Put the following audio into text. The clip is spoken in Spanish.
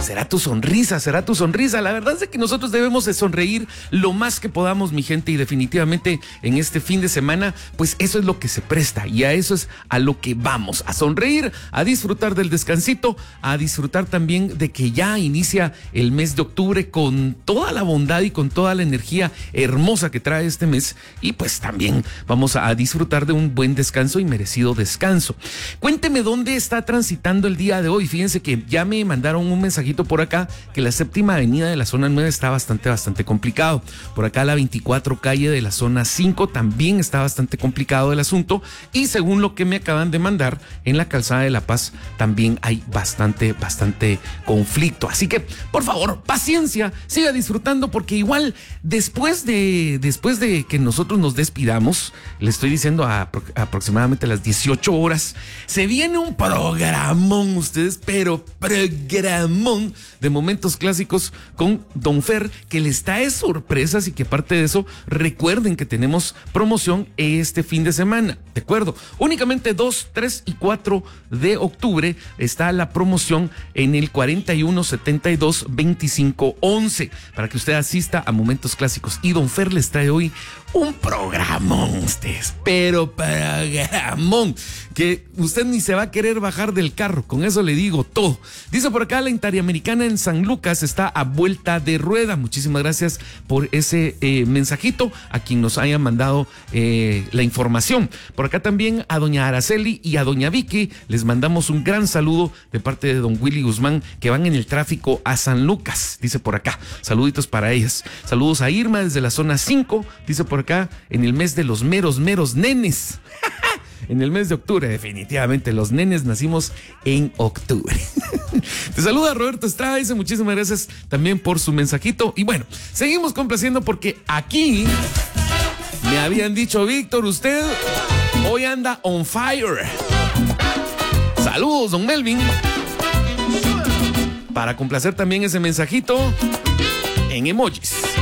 será tu sonrisa, será tu sonrisa. La verdad es que nosotros debemos de sonreír lo más que podamos, mi gente, y definitivamente en este fin de semana, pues eso es lo que se presta y a eso es a lo que vamos, a sonreír, a disfrutar del descansito, a disfrutar también de que ya inicia el mes de octubre con toda la bondad y con toda la energía hermosa que trae este mes, y pues también vamos a disfrutar de un buen descanso y merecido descanso. Cuénteme dónde está transitando el día de hoy. Fíjense que ya me mandaron un mensajito por acá que la séptima avenida de la zona 9 está bastante complicado. Por acá la 24 calle de la zona 5 también está bastante complicado el asunto, y según lo que me acaban de mandar, en la calzada de La Paz también hay bastante conflicto. Así que, por favor, paciencia, siga disfrutando, porque igual después de que nosotros nos despidamos, le estoy diciendo aproximadamente a las 18 horas, se viene un programón, ustedes, pero programón de momentos clásicos con Don Fer, que les trae sorpresas, y que aparte de eso, recuerden que tenemos promoción este fin de semana. De acuerdo, únicamente 2, 3 y 4 de octubre está la promoción en el 41 72 25 11 para que usted asista a momentos clásicos. Y Don Fer les trae hoy un programón, ustedes, pero programón, que usted ni se va a querer bajar del carro, con eso le digo todo. Dice por acá, la Interamericana en San Lucas está a vuelta de rueda. Muchísimas gracias por ese mensajito a quien nos haya mandado la información. Por acá también a doña Araceli y a doña Vicky les mandamos un gran saludo de parte de don Willy Guzmán, que van en el tráfico a San Lucas, dice por acá. Saluditos para ellas. Saludos a Irma desde la zona 5, dice por acá, en el mes de los meros nenes. En el mes de octubre, definitivamente, los nenes nacimos en octubre. Te saluda Roberto Estrada, dice muchísimas gracias también por su mensajito. Y bueno, seguimos complaciendo porque aquí me habían dicho, Víctor, usted hoy anda on fire. Saludos, don Melvin. Para complacer también ese mensajito en emojis.